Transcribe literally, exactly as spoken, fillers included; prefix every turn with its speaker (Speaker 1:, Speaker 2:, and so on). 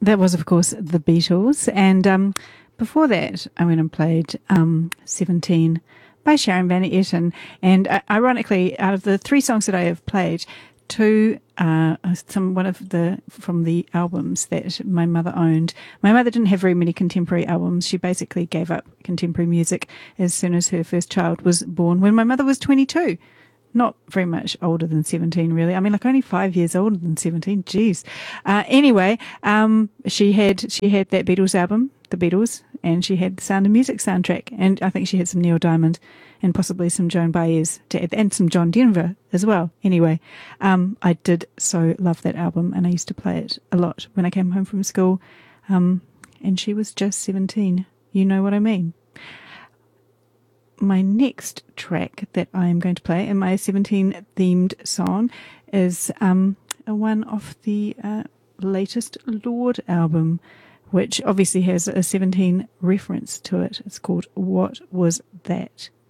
Speaker 1: That was, of course, the Beatles. And um, before that, I went and played um, seventeen by Sharon Van Etten. And uh, ironically, out of the three songs that I have played, two uh, some one of the from the albums that my mother owned. My mother didn't have very many contemporary albums. She basically gave up contemporary music as soon as her first child was born, when my mother was twenty-two. Not very much older than seventeen, really. I mean, like only five years older than seventeen. Jeez. Uh, anyway, um, she had she had that Beatles album, The Beatles, and she had the Sound of Music soundtrack, and I think she had some Neil Diamond and possibly some Joan Baez to add, and some John Denver as well. Anyway, um, I did so love that album, and I used to play it a lot when I came home from school. Um, and she was just seventeen. You know what I mean? My next track that I am going to play in my seventeen themed song is um, a one off the uh, latest Lorde album, which obviously has a seventeen reference to it. It's called What Was That?